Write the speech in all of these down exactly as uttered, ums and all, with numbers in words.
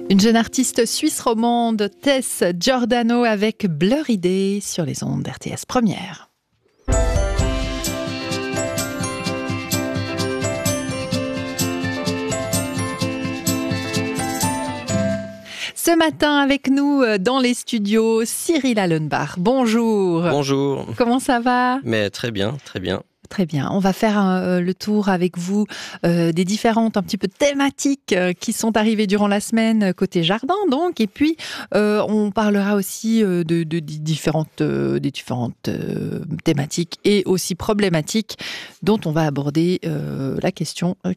Une jeune artiste suisse romande, Tess Giordano, avec Blurry Day sur les ondes d'R T S Première. Ce matin avec nous dans les studios, Cyril Allenbach. Bonjour. Bonjour. Comment ça va ? Mais très bien, très bien. Très bien. On va faire euh, le tour avec vous euh, des différentes un petit peu thématiques euh, qui sont arrivées durant la semaine côté jardin, donc. Et puis, euh, on parlera aussi euh, de, de, de différentes, euh, des différentes euh, thématiques et aussi problématiques dont on va aborder euh, la question. Euh,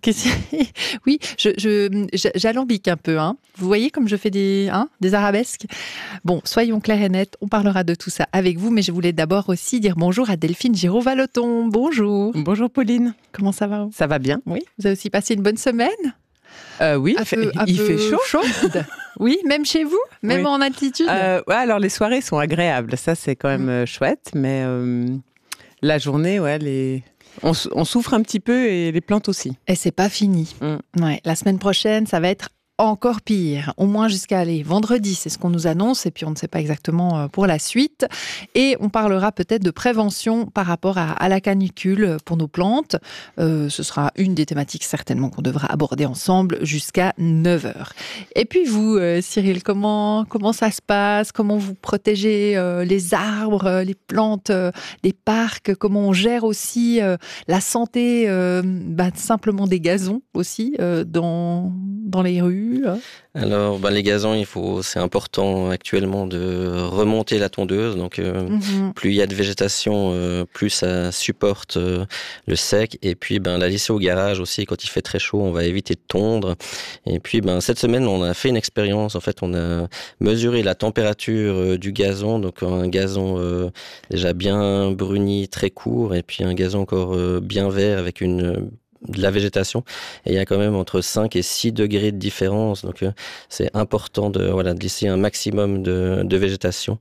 oui, je, je, j'alambique un peu. Hein. Vous voyez comme je fais des, hein, des arabesques. Bon, soyons clairs et nets. On parlera de tout ça avec vous, mais je voulais d'abord aussi dire bonjour à Delphine Giraud-Vallotton. Bonjour. Bonjour. Bonjour Pauline. Comment ça va ? Ça va bien. Oui. Vous avez aussi passé une bonne semaine ? euh, Oui, un fait, peu, un il peu fait chaud. Chaude. Oui, même chez vous ? Même oui. En altitude euh, ouais, alors les soirées sont agréables. Ça, c'est quand même mmh. chouette. Mais euh, la journée, ouais, les... on, on souffre un petit peu et les plantes aussi. Et c'est pas fini. Mmh. Ouais, la semaine prochaine, ça va être encore pire, au moins jusqu'à aller vendredi, c'est ce qu'on nous annonce, et puis on ne sait pas exactement pour la suite. Et on parlera peut-être de prévention par rapport à, à la canicule pour nos plantes. Euh, ce sera une des thématiques certainement qu'on devra aborder ensemble jusqu'à neuf heures. Et puis vous, euh, Cyril, comment, comment ça se passe ? Comment vous protégez euh, les arbres, les plantes, euh, des parcs ? Comment on gère aussi euh, la santé euh, bah, simplement des gazons aussi euh, dans, dans les rues ? Alors, ben, les gazons, il faut, c'est important actuellement de remonter la tondeuse. Donc, euh, mm-hmm. plus il y a de végétation, euh, plus ça supporte euh, le sec. Et puis, ben, la laisser au garage aussi. Quand il fait très chaud, on va éviter de tondre. Et puis, ben, cette semaine, on a fait une expérience. En fait, on a mesuré la température euh, du gazon. Donc, un gazon euh, déjà bien bruni, très court, et puis un gazon encore euh, bien vert avec une de la végétation, et il y a quand même entre cinq et six degrés de différence, donc euh, c'est important de, voilà, de laisser un maximum de, de végétation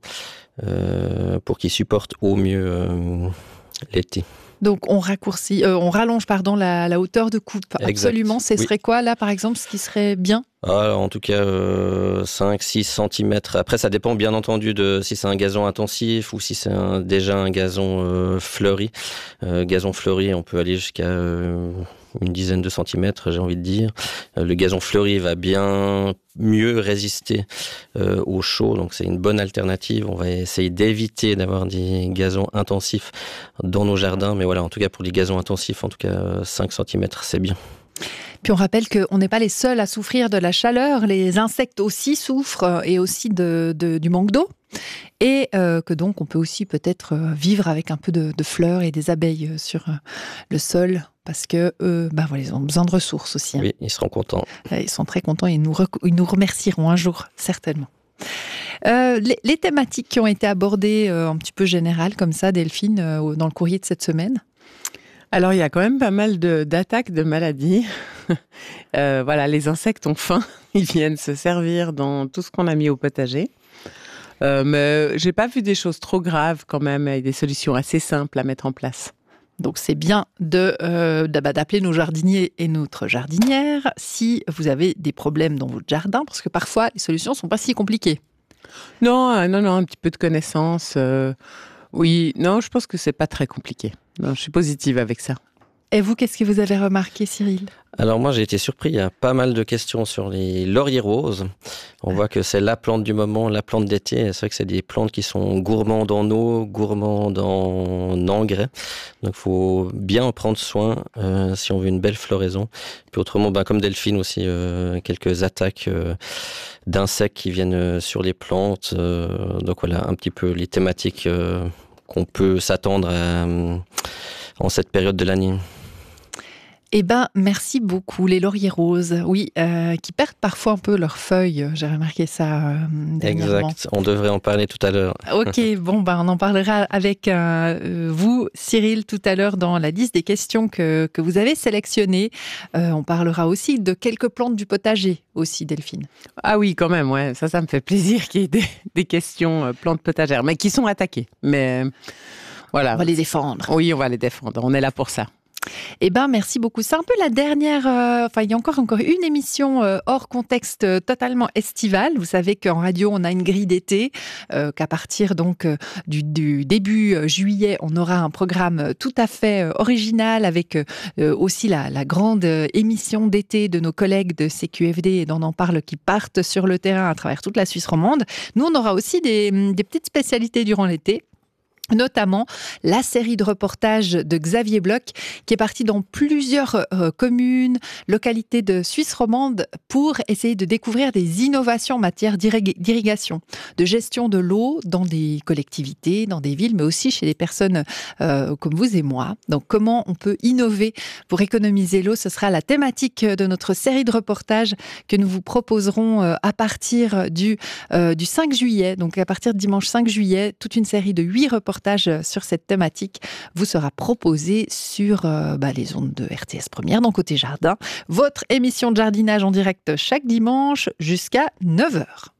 euh, pour qu'il supporte au mieux euh, l'été. Donc on raccourcit, euh, on rallonge pardon la, la hauteur de coupe. Exact. Absolument, ce serait oui. quoi là par exemple, ce qui serait bien ? Ah, en tout cas, euh, cinq à six centimètres. Après, ça dépend bien entendu de si c'est un gazon intensif ou si c'est un, déjà un gazon euh, fleuri. Euh, gazon fleuri, on peut aller jusqu'à euh, une dizaine de centimètres, j'ai envie de dire. Euh, le gazon fleuri va bien mieux résister euh, au chaud, donc c'est une bonne alternative. On va essayer d'éviter d'avoir des gazons intensifs dans nos jardins, mais voilà, en tout cas pour les gazons intensifs, en tout cas cinq centimètres, c'est bien. Puis on rappelle qu'on n'est pas les seuls à souffrir de la chaleur, les insectes aussi souffrent et aussi de, de, du manque d'eau. Et euh, que donc on peut aussi peut-être vivre avec un peu de, de fleurs et des abeilles sur le sol parce que euh, bah voilà, ils ont besoin de ressources aussi. Hein. Oui, ils seront contents. Ils sont très contents et ils nous, rec- ils nous remercieront un jour, certainement. Euh, les, les thématiques qui ont été abordées euh, un petit peu générales comme ça, Delphine, euh, dans le courrier de cette semaine ? Alors, il y a quand même pas mal de, d'attaques de maladies. euh, voilà, les insectes ont faim. Ils viennent se servir dans tout ce qu'on a mis au potager. Euh, mais j'ai pas vu des choses trop graves quand même, avec des solutions assez simples à mettre en place. Donc, c'est bien de, euh, d'appeler nos jardiniers et notre jardinière si vous avez des problèmes dans votre jardin, parce que parfois, les solutions sont pas si compliquées. Non, non, non, un petit peu de connaissance. Euh, oui, non, je pense que c'est pas très compliqué. Non, je suis positive avec ça. Et vous, qu'est-ce que vous avez remarqué, Cyril ? Alors moi, j'ai été surpris. Il y a pas mal de questions sur les lauriers roses. On voit que c'est la plante du moment, la plante d'été. C'est vrai que c'est des plantes qui sont gourmandes en eau, gourmandes en engrais. Donc, il faut bien en prendre soin euh, si on veut une belle floraison. Puis autrement, ben, comme Delphine aussi, euh, quelques attaques euh, d'insectes qui viennent sur les plantes. Euh, donc voilà, un petit peu les thématiques euh, qu'on peut s'attendre à, en cette période de l'année. Eh ben, merci beaucoup. Les lauriers roses, oui, euh, qui perdent parfois un peu leurs feuilles. J'ai remarqué ça euh, dernièrement. Exact. On devrait en parler tout à l'heure. Ok, bon, ben, on en parlera avec euh, vous, Cyril, tout à l'heure dans la liste des questions que, que vous avez sélectionnées. Euh, on parlera aussi de quelques plantes du potager, aussi, Delphine. Ah oui, quand même, ouais. Ça, ça me fait plaisir qu'il y ait des, des questions euh, plantes potagères, mais qui sont attaquées. Mais voilà. On va les défendre. Oui, on va les défendre. On est là pour ça. Eh ben, merci beaucoup. C'est un peu la dernière, euh, enfin, il y a encore, encore une émission euh, hors contexte euh, totalement estival. Vous savez qu'en radio, on a une grille d'été, euh, qu'à partir donc euh, du, du début euh, juillet, on aura un programme tout à fait euh, original avec euh, aussi la, la grande euh, émission d'été de nos collègues de C Q F D et d'On en parle qui partent sur le terrain à travers toute la Suisse romande. Nous, on aura aussi des, des petites spécialités durant l'été. Notamment la série de reportages de Xavier Bloch qui est parti dans plusieurs euh, communes, localités de Suisse romande pour essayer de découvrir des innovations en matière d'irrigation, de gestion de l'eau dans des collectivités, dans des villes, mais aussi chez des personnes euh, comme vous et moi. Donc comment on peut innover pour économiser l'eau, ce sera la thématique de notre série de reportages que nous vous proposerons euh, à partir du, euh, du cinq juillet. Donc à partir de dimanche cinq juillet, toute une série de huit reportages sur cette thématique vous sera proposé sur euh, bah, les ondes de R T S Première, dans Côté Jardin. Votre émission de jardinage en direct chaque dimanche jusqu'à neuf heures.